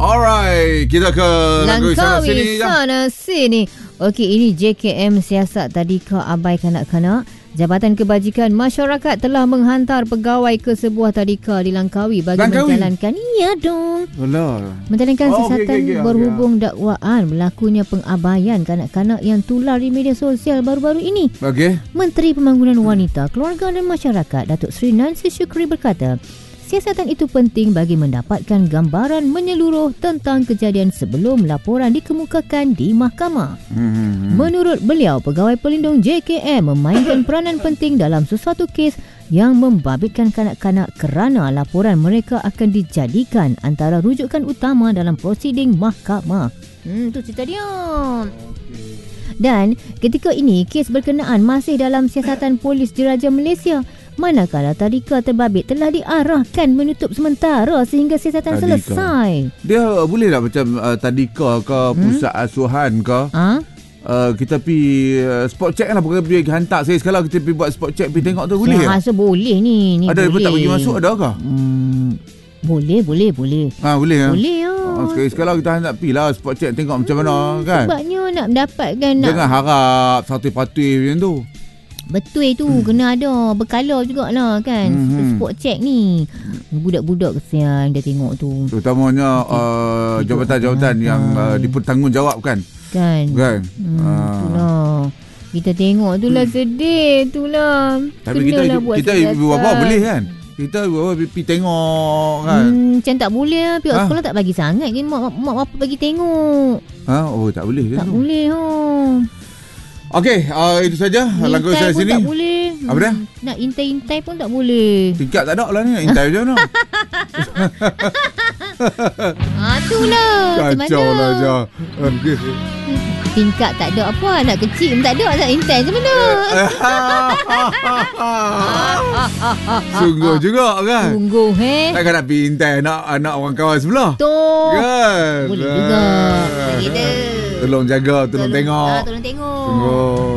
Alright, kita ke Langkawi sana sini. Okey, ini JKM siasat tadika abai kanak-kanak. Jabatan Kebajikan Masyarakat telah menghantar pegawai ke sebuah tadika di Langkawi bagi menjalankan menjalankan siasatan berhubung dakwaan berlakunya pengabaian kanak-kanak yang tular di media sosial baru-baru ini. Menteri Pembangunan Wanita, Keluarga dan Masyarakat Datuk Seri Nancy Shukri berkata, siasatan itu penting bagi mendapatkan gambaran menyeluruh tentang kejadian sebelum laporan dikemukakan di mahkamah. Menurut beliau, pegawai pelindung JKM memainkan peranan penting dalam sesuatu kes yang membabitkan kanak-kanak kerana laporan mereka akan dijadikan antara rujukan utama dalam prosiding mahkamah. Itu cerita dia. Dan ketika ini, kes berkenaan masih dalam siasatan Polis Diraja Malaysia. Manakala tadika terbabit telah diarahkan menutup sementara sehingga siasatan selesai. Dia boleh tak macam tadika ke pusat asuhan ke? Kita pergi spot check lah. Bukan pergi hantar saya sekali kita pergi buat spot check, pergi tengok tu boleh ke? Saya rasa boleh ni ada boleh. Tak bagi masuk ada ke? Boleh. Boleh ya? Boleh ya. Sekali kita nak pergi lah spot check tengok macam mana kan? Sebabnya nak mendapatkan jangan harap satu-patu macam tu. Betul tu, kena ada berkala jugalah kan. Spot check ni budak-budak kesian dia tengok tu. Terutamanya jabatan-jabatan yang dipertanggungjawabkan kan. Itulah. Kita tengok itulah sedih itulah. Tapi kita ibu bapa boleh kan? Kita ibu bapa pergi tengok kan. Macam tak boleh lah. Pihak sekolah tak bagi sangat ke mak bapa bagi tengok. Tak boleh ke? Tak boleh. Okey, itu saja Langkawi saya sini. Tak boleh. Apa dia? Nak intai-intai pun tak boleh. Tingkat tak ada lah ni, nak intai macam mana? Itulah. Kacau lah je. Tingkat tak ada apa, anak kecil pun tak ada, nak intai macam mana? Sungguh juga kan? Sungguh takkan nak pergi intai anak orang kawan sebelah tu kan? Boleh juga. Tolong jaga, tolong tengok. Tolong tengok. Sungguh.